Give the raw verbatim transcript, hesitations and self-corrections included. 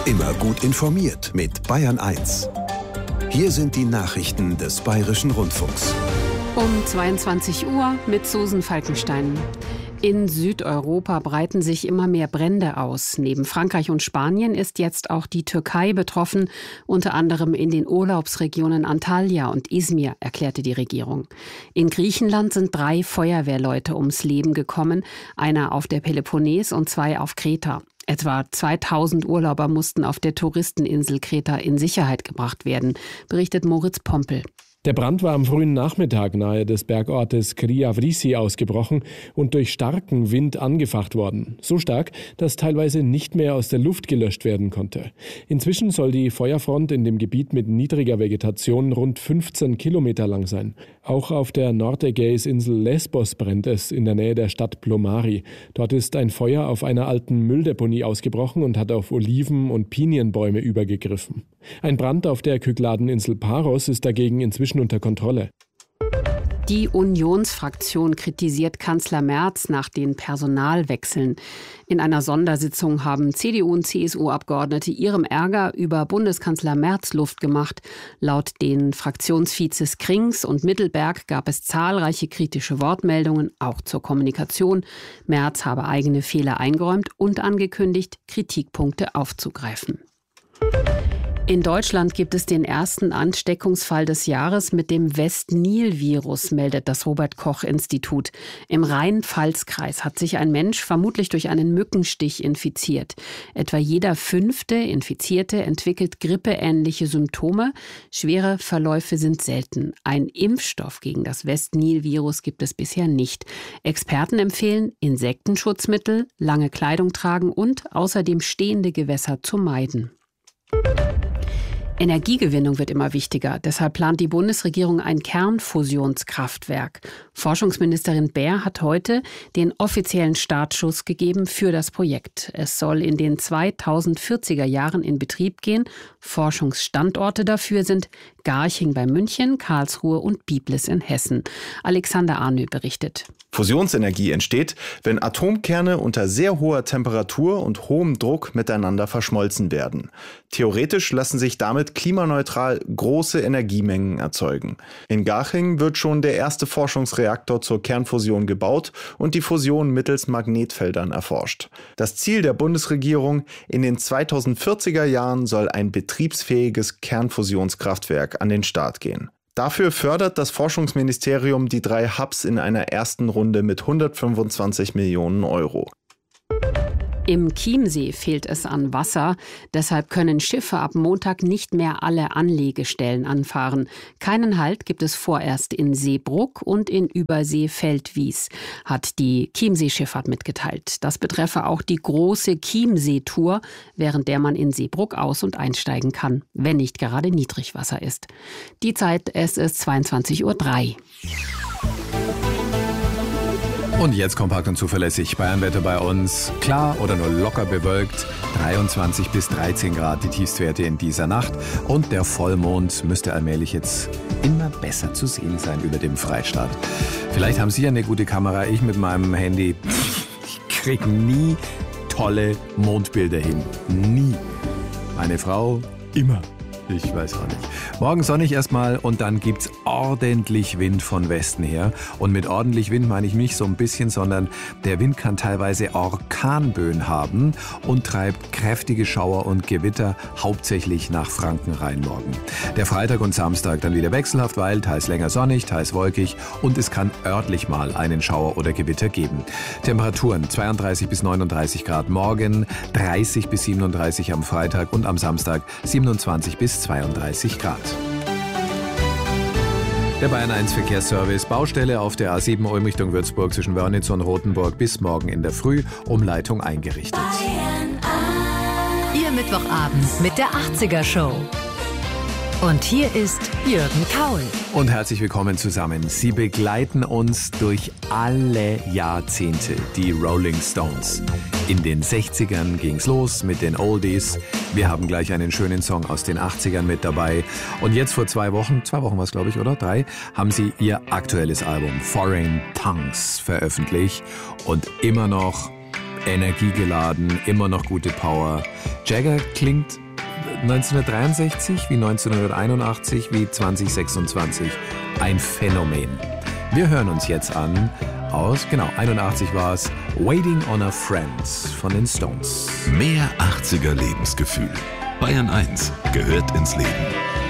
Immer gut informiert mit Bayern eins. Hier sind die Nachrichten des Bayerischen Rundfunks. Um zweiundzwanzig Uhr mit Susan Falkenstein. In Südeuropa breiten sich immer mehr Brände aus. Neben Frankreich und Spanien ist jetzt auch die Türkei betroffen, unter anderem in den Urlaubsregionen Antalya und Izmir, erklärte die Regierung. In Griechenland sind drei Feuerwehrleute ums Leben gekommen, einer auf der Peloponnes und zwei auf Kreta. Etwa zweitausend Urlauber mussten auf der Touristeninsel Kreta in Sicherheit gebracht werden, berichtet Moritz Pompel. Der Brand war am frühen Nachmittag nahe des Bergortes Kriavrisi ausgebrochen und durch starken Wind angefacht worden. So stark, dass teilweise nicht mehr aus der Luft gelöscht werden konnte. Inzwischen soll die Feuerfront in dem Gebiet mit niedriger Vegetation rund fünfzehn Kilometer lang sein. Auch auf der Nordägäisinsel Lesbos brennt es in der Nähe der Stadt Plomari. Dort ist ein Feuer auf einer alten Mülldeponie ausgebrochen und hat auf Oliven- und Pinienbäume übergegriffen. Ein Brand auf der Kykladeninsel Paros ist dagegen inzwischen unter Kontrolle. Die Unionsfraktion kritisiert Kanzler Merz nach den Personalwechseln. In einer Sondersitzung haben C D U und C S U-Abgeordnete ihrem Ärger über Bundeskanzler Merz Luft gemacht. Laut den Fraktionsvizes Krings und Mittelberg gab es zahlreiche kritische Wortmeldungen, auch zur Kommunikation. Merz habe eigene Fehler eingeräumt und angekündigt, Kritikpunkte aufzugreifen. In Deutschland gibt es den ersten Ansteckungsfall des Jahres mit dem West-Nil-Virus, meldet das Robert-Koch-Institut. Im Rhein-Pfalz-Kreis hat sich ein Mensch vermutlich durch einen Mückenstich infiziert. Etwa jeder fünfte Infizierte entwickelt grippeähnliche Symptome. Schwere Verläufe sind selten. Ein Impfstoff gegen das West-Nil-Virus gibt es bisher nicht. Experten empfehlen Insektenschutzmittel, lange Kleidung tragen und außerdem stehende Gewässer zu meiden. Energiegewinnung wird immer wichtiger. Deshalb plant die Bundesregierung ein Kernfusionskraftwerk. Forschungsministerin Baer hat heute den offiziellen Startschuss gegeben für das Projekt. Es soll in den zweitausendvierziger Jahren in Betrieb gehen. Forschungsstandorte dafür sind Garching bei München, Karlsruhe und Biblis in Hessen. Alexander Arnö berichtet. Fusionsenergie entsteht, wenn Atomkerne unter sehr hoher Temperatur und hohem Druck miteinander verschmolzen werden. Theoretisch lassen sich damit klimaneutral große Energiemengen erzeugen. In Garching wird schon der erste Forschungsreaktor zur Kernfusion gebaut und die Fusion mittels Magnetfeldern erforscht. Das Ziel der Bundesregierung: in den zweitausendvierziger Jahren soll ein betriebsfähiges Kernfusionskraftwerk an den Start gehen. Dafür fördert das Forschungsministerium die drei Hubs in einer ersten Runde mit hundertfünfundzwanzig Millionen Euro. Im Chiemsee fehlt es an Wasser. Deshalb können Schiffe ab Montag nicht mehr alle Anlegestellen anfahren. Keinen Halt gibt es vorerst in Seebruck und in Übersee-Feldwies, hat die Chiemsee-Schifffahrt mitgeteilt. Das betreffe auch die große Chiemsee-Tour, während der man in Seebruck aus- und einsteigen kann, wenn nicht gerade Niedrigwasser ist. Die Zeit, es ist zweiundzwanzig Uhr drei. Und jetzt kompakt und zuverlässig Bayernwetter bei uns. Klar oder nur locker bewölkt. dreiundzwanzig bis dreizehn Grad die Tiefstwerte in dieser Nacht. Und der Vollmond müsste allmählich jetzt immer besser zu sehen sein über dem Freistaat. Vielleicht haben Sie eine gute Kamera. Ich mit meinem Handy, ich kriege nie tolle Mondbilder hin. Nie. Meine Frau immer. Ich weiß auch nicht. Morgen sonnig erstmal und dann gibt's ordentlich Wind von Westen her. Und mit ordentlich Wind meine ich nicht so ein bisschen, sondern der Wind kann teilweise Orkanböen haben und treibt kräftige Schauer und Gewitter hauptsächlich nach Franken rein morgen. Der Freitag und Samstag dann wieder wechselhaft, weil teils länger sonnig, teils wolkig und es kann örtlich mal einen Schauer oder Gewitter geben. Temperaturen zweiunddreißig bis neununddreißig Grad morgen, dreißig bis siebenunddreißig am Freitag und am Samstag siebenundzwanzig bis zweiunddreißig Grad. Der Bayern eins Verkehrsservice. Baustelle auf der A sieben Ulm Richtung Würzburg zwischen Wörnitz und Rothenburg bis morgen in der Früh. Umleitung eingerichtet. Bayern eins. Ihr Mittwochabend mit der achtziger Show. Und hier ist Jürgen Kaul. Und herzlich willkommen zusammen. Sie begleiten uns durch alle Jahrzehnte, die Rolling Stones. In den sechzigern ging's los mit den Oldies. Wir haben gleich einen schönen Song aus den achtzigern mit dabei. Und jetzt vor zwei Wochen, zwei Wochen war es glaube ich, oder? Drei, haben sie ihr aktuelles Album Foreign Tongues veröffentlicht. Und immer noch energiegeladen, immer noch gute Power. Jagger klingt neunzehnhundertdreiundsechzig wie neunzehnhunderteinundachtzig wie zweitausendsechsundzwanzig. Ein Phänomen. Wir hören uns jetzt an aus, genau, einundachtzig war es, Waiting on a Friend von den Stones. Mehr achtziger Lebensgefühl. Bayern eins gehört ins Leben.